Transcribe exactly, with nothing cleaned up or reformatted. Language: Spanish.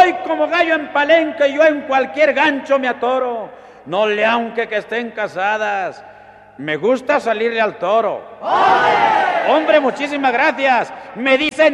Voy como gallo en palenque, yo en cualquier gancho me atoro. No le aunque que estén casadas, me gusta salirle al toro. ¡Hombre, muchísimas gracias! Me dicen